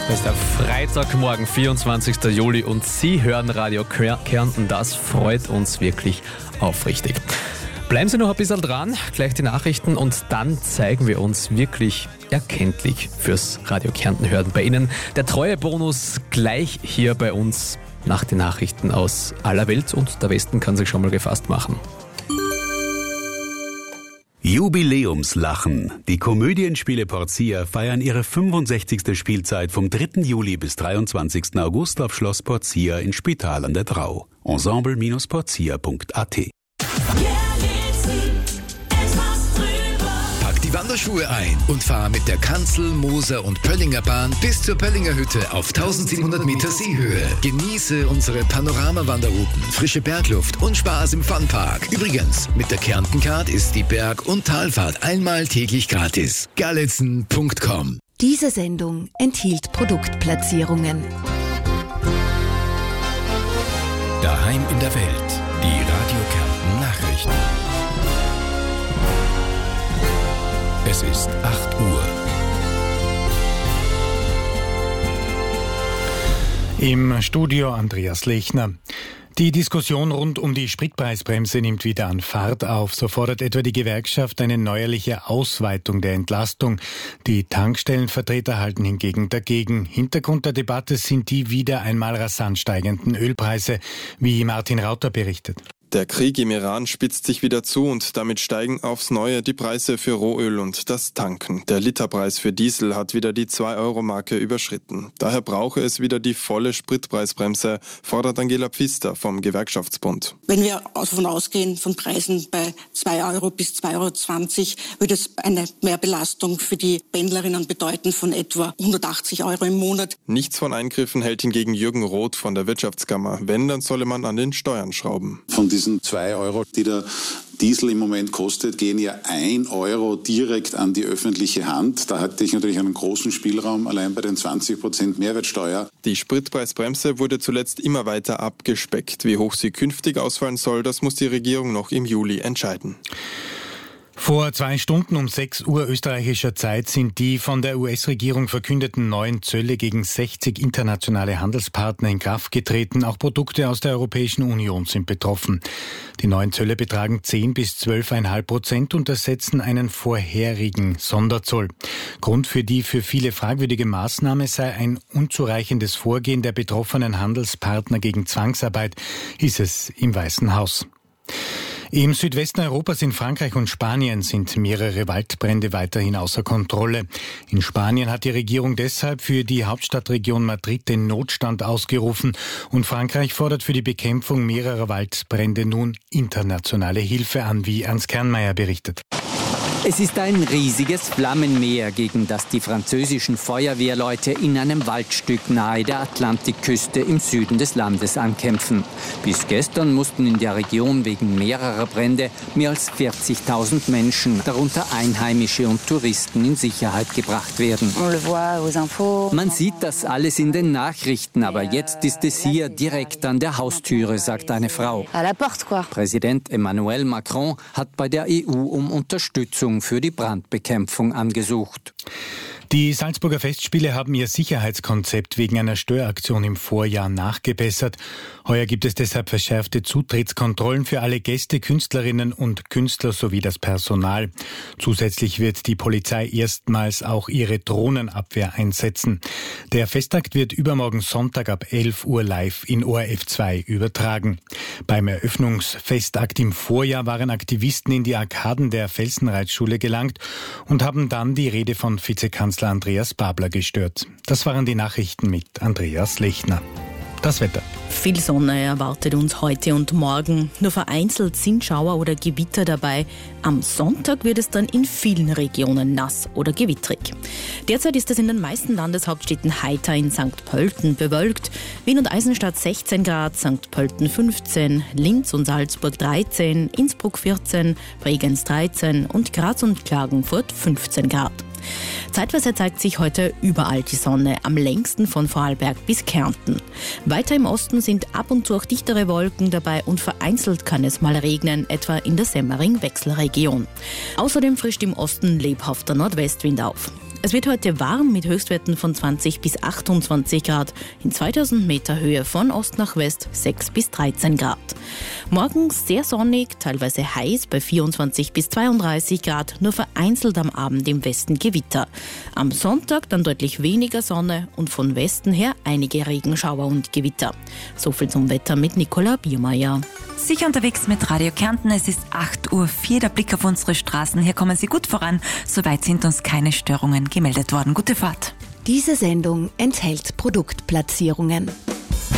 Das ist der Freitagmorgen, 24. Juli und Sie hören Radio Kärnten. Das freut uns wirklich aufrichtig. Bleiben Sie noch ein bisschen dran, gleich die Nachrichten und dann zeigen wir uns wirklich erkenntlich fürs Radio Kärnten hören. Bei Ihnen der Treuebonus gleich hier bei uns nach den Nachrichten aus aller Welt und der Westen kann sich schon mal gefasst machen. Jubiläumslachen. Die Komödienspiele Porcia feiern ihre 65. Spielzeit vom 3. Juli bis 23. August auf Schloss Porcia in Spital an der Drau. Ensemble-porcia.at. Pack die Wanderschuhe ein und fahr mit der Kanzel-, Moser- und Pöllinger Bahn bis zur Pöllinger Hütte auf 1700 Meter Seehöhe. Genieße unsere Panorama-Wanderrouten, frische Bergluft und Spaß im Funpark. Übrigens, mit der Kärnten-Card ist die Berg- und Talfahrt einmal täglich gratis. Gallitzen.com. Diese Sendung enthielt Produktplatzierungen. Daheim in der Welt. Die Radio Kärnten Nachrichten. Es ist 8 Uhr. Im Studio Andreas Lechner. Die Diskussion rund um die Spritpreisbremse nimmt wieder an Fahrt auf. So fordert etwa die Gewerkschaft eine neuerliche Ausweitung der Entlastung. Die Tankstellenvertreter halten hingegen dagegen. Hintergrund der Debatte sind die wieder einmal rasant steigenden Ölpreise, wie Martin Rauter berichtet. Der Krieg im Iran spitzt sich wieder zu und damit steigen aufs Neue die Preise für Rohöl und das Tanken. Der Literpreis für Diesel hat wieder die 2-Euro-Marke überschritten. Daher brauche es wieder die volle Spritpreisbremse, fordert Angela Pfister vom Gewerkschaftsbund. Wenn wir davon ausgehen, von Preisen bei 2 Euro bis 2,20 Euro, würde es eine Mehrbelastung für die Pendlerinnen bedeuten von etwa 180 Euro im Monat. Nichts von Eingriffen hält hingegen Jürgen Roth von der Wirtschaftskammer. Wenn, dann solle man an den Steuern schrauben. Von diesen 2 Euro, die der Diesel im Moment kostet, gehen ja 1 Euro direkt an die öffentliche Hand. Da hatte ich natürlich einen großen Spielraum, allein bei den 20% Mehrwertsteuer. Die Spritpreisbremse wurde zuletzt immer weiter abgespeckt. Wie hoch sie künftig ausfallen soll, das muss die Regierung noch im Juli entscheiden. Vor 2 Stunden um 6 Uhr österreichischer Zeit sind die von der US-Regierung verkündeten neuen Zölle gegen 60 internationale Handelspartner in Kraft getreten. Auch Produkte aus der Europäischen Union sind betroffen. Die neuen Zölle betragen 10 bis 12,5% und ersetzen einen vorherigen Sonderzoll. Grund für die für viele fragwürdige Maßnahme sei ein unzureichendes Vorgehen der betroffenen Handelspartner gegen Zwangsarbeit, hieß es im Weißen Haus. Im Südwesten Europas, in Frankreich und Spanien, sind mehrere Waldbrände weiterhin außer Kontrolle. In Spanien hat die Regierung deshalb für die Hauptstadtregion Madrid den Notstand ausgerufen und Frankreich fordert für die Bekämpfung mehrerer Waldbrände nun internationale Hilfe an, wie Ernst Kernmeier berichtet. Es ist ein riesiges Flammenmeer, gegen das die französischen Feuerwehrleute in einem Waldstück nahe der Atlantikküste im Süden des Landes ankämpfen. Bis gestern mussten in der Region wegen mehrerer Brände mehr als 40.000 Menschen, darunter Einheimische und Touristen, in Sicherheit gebracht werden. Man sieht das alles in den Nachrichten, aber jetzt ist es hier direkt an der Haustüre, sagt eine Frau. Präsident Emmanuel Macron hat bei der EU um Unterstützung für die Brandbekämpfung angesucht. Die Salzburger Festspiele haben ihr Sicherheitskonzept wegen einer Störaktion im Vorjahr nachgebessert. Heuer gibt es deshalb verschärfte Zutrittskontrollen für alle Gäste, Künstlerinnen und Künstler sowie das Personal. Zusätzlich wird die Polizei erstmals auch ihre Drohnenabwehr einsetzen. Der Festakt wird übermorgen Sonntag ab 11 Uhr live in ORF 2 übertragen. Beim Eröffnungsfestakt im Vorjahr waren Aktivisten in die Arkaden der Felsenreitschule gelangt und haben dann die Rede von Vizekanzler Andreas Babler gestört. Das waren die Nachrichten mit Andreas Lechner. Das Wetter. Viel Sonne erwartet uns heute und morgen. Nur vereinzelt sind Schauer oder Gewitter dabei. Am Sonntag wird es dann in vielen Regionen nass oder gewittrig. Derzeit ist es in den meisten Landeshauptstädten heiter, in St. Pölten bewölkt. Wien und Eisenstadt 16 Grad, St. Pölten 15, Linz und Salzburg 13, Innsbruck 14, Bregenz 13 und Graz und Klagenfurt 15 Grad. Zeitweise zeigt sich heute überall die Sonne, am längsten von Vorarlberg bis Kärnten. Weiter im Osten sind ab und zu auch dichtere Wolken dabei und vereinzelt kann es mal regnen, etwa in der Semmering-Wechselregion. Außerdem frischt im Osten lebhafter Nordwestwind auf. Es wird heute warm mit Höchstwerten von 20 bis 28 Grad. In 2000 Meter Höhe von Ost nach West 6 bis 13 Grad. Morgen sehr sonnig, teilweise heiß bei 24 bis 32 Grad, nur vereinzelt am Abend im Westen Gewitter. Am Sonntag dann deutlich weniger Sonne und von Westen her einige Regenschauer und Gewitter. So viel zum Wetter mit Nicola Biermeier. Sicher unterwegs mit Radio Kärnten. Es ist 8:04 Uhr. Der Blick auf unsere Straßen. Hier kommen Sie gut voran. Soweit sind uns keine Störungen gemeldet worden. Gute Fahrt. Diese Sendung enthält Produktplatzierungen.